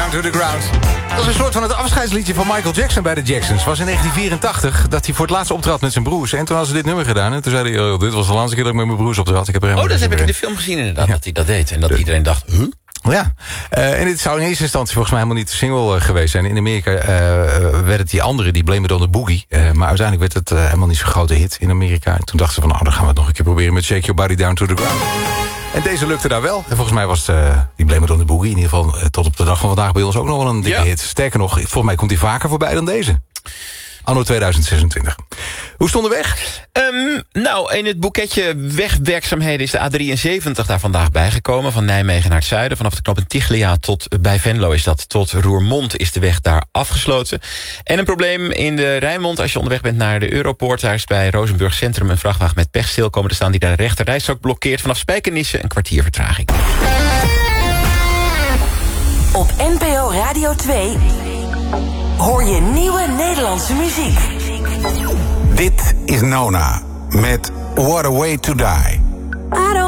Down to the Ground. Dat was een soort van het afscheidsliedje van Michael Jackson bij de Jacksons. Het was in 1984 dat hij voor het laatst optrad met zijn broers. En toen hadden ze dit nummer gedaan. En toen zei hij, dit was de laatste keer dat ik met mijn broers optrad. Ik heb er helemaal dat heb ik in de film gezien inderdaad, dat hij dat deed. En dat iedereen dacht, Ja, en dit zou in eerste instantie volgens mij helemaal niet de single geweest zijn. In Amerika werd het die andere, die Blame It on the Boogie. Maar uiteindelijk werd het helemaal niet zo'n grote hit in Amerika. En toen dachten ze van, dan gaan we het nog een keer proberen met Shake Your Body Down to the Ground. En deze lukte daar wel. En volgens mij was die Blame It on the Boogie in ieder geval tot op de dag van vandaag bij ons ook nog wel een dikke hit. Sterker nog, volgens mij komt die vaker voorbij dan deze. Anno 2026. Hoe stond de weg? In het boeketje wegwerkzaamheden is de A73 daar vandaag bijgekomen. Van Nijmegen naar het zuiden. Vanaf de knooppunt Tiglia tot bij Venlo is dat. Tot Roermond is de weg daar afgesloten. En een probleem in de Rijnmond als je onderweg bent naar de Europoort. Daar is bij Rozenburg Centrum een vrachtwagen met pech stil komen te staan die daar de rechter rijstrook blokkeert. Vanaf Spijkenisse een kwartier vertraging. Op NPO Radio 2 hoor je nieuwe Nederlandse muziek. Dit is Nona met What a Way to Die.